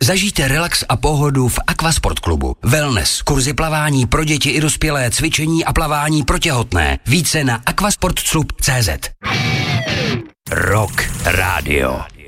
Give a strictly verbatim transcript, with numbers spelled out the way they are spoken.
Zažijte relax a pohodu v Aquasport klubu. Wellness, kurzy plavání pro děti i dospělé, cvičení a plavání pro těhotné. Více na aquasportclub tečka cé zet. Rock Radio.